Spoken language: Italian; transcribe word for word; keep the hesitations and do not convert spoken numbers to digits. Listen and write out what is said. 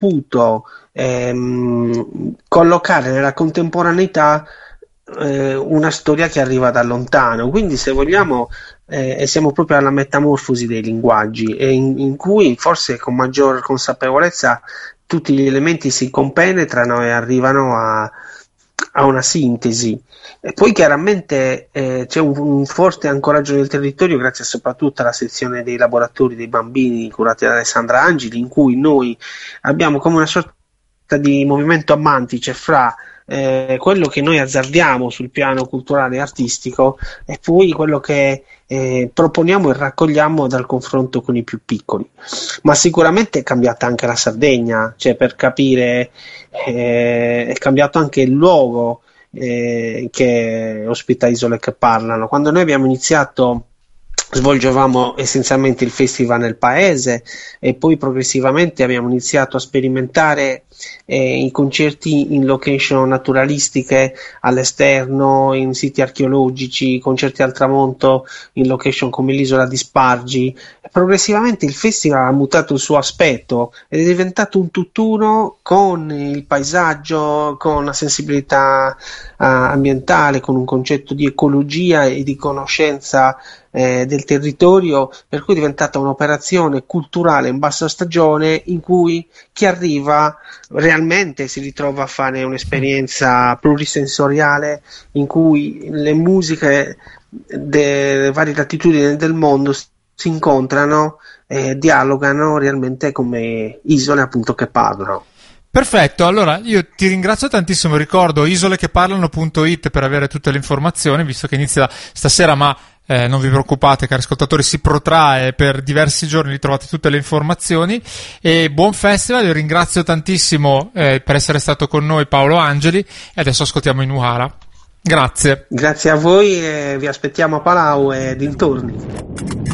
saputo ehm, collocare nella contemporaneità eh, una storia che arriva da lontano. Quindi, se vogliamo, eh, siamo proprio alla metamorfosi dei linguaggi, e in, in cui forse con maggior consapevolezza tutti gli elementi si compenetrano e arrivano a, a una sintesi. E poi chiaramente eh, c'è un, un forte ancoraggio del territorio, grazie soprattutto alla sezione dei laboratori dei bambini curati da Alessandra Angeli, in cui noi abbiamo come una sorta di movimento a mantice fra eh, quello che noi azzardiamo sul piano culturale e artistico e poi quello che eh, proponiamo e raccogliamo dal confronto con i più piccoli. Ma sicuramente è cambiata anche la Sardegna, cioè, per capire, eh, è cambiato anche il luogo eh, che ospita Isole che Parlano. Quando noi abbiamo iniziato svolgevamo essenzialmente il festival nel paese, e poi progressivamente abbiamo iniziato a sperimentare eh, i concerti in location naturalistiche all'esterno, in siti archeologici, concerti al tramonto in location come l'isola di Spargi. E progressivamente il festival ha mutato il suo aspetto ed è diventato un tutt'uno con il paesaggio, con la sensibilità uh, ambientale, con un concetto di ecologia e di conoscenza Eh, del territorio, per cui è diventata un'operazione culturale in bassa stagione, in cui chi arriva realmente si ritrova a fare un'esperienza plurisensoriale, in cui le musiche delle varie latitudini del mondo si incontrano e dialogano realmente come isole, appunto, che parlano. Perfetto, allora io ti ringrazio tantissimo, ricordo isolecheparlano punto it per avere tutte le informazioni, visto che inizia stasera, ma eh, non vi preoccupate cari ascoltatori, si protrae per diversi giorni, ritrovate tutte le informazioni, e buon festival. Io ringrazio tantissimo eh, per essere stato con noi Paolo Angeli, e adesso ascoltiamo Inuara. Grazie. Grazie a voi, e vi aspettiamo a Palau e dintorni.